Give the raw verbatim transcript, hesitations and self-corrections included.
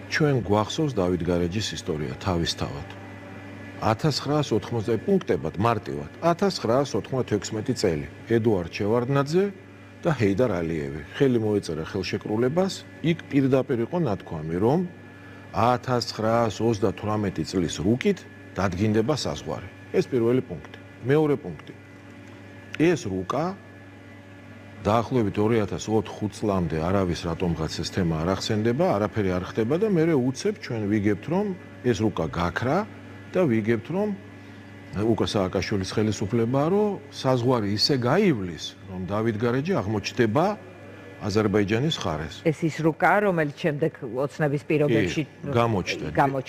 ჩვენ გვახსოვს დავით გარეჯის ისტორია თავისთავად. ათას ცხრაას ოთხმოცდაათი პუნქტებად მარტივად ათას ცხრაას ოთხმოცდაექვსმეტი წელი ედუარდ შევარდნაძე და ჰეიდარ ალიევი ხელი მოეწერა ხელშეკრულებას იქ პირდაპირ იყო ნათქვამი რომ ათას ცხრაას ოცდათვრამეტი წლის რუკით დადგინდება საზღვარი ეს პირველი პუნქტი მეორე პუნქტი ეს რუკა დაახლოებით ორი ათას ოთხ წლამდე არავის რატომღაც ეს თემა არ ახსენდება არაფერი არ ხდება და მე უცებ ჩვენ ვიგებთ რომ ეს რუკა გაქრა და ვიგებთ რომ უკა სააკაშვილის ხელისუფლებაა რომ საზღვარი ისე გაივლის რომ დავით გარეჯი აღმოჩნდება აზერბაიჯანის მხარეს ეს ის რუკა რომელიც შემდეგ ოცნების პირობებში გამოჩნდა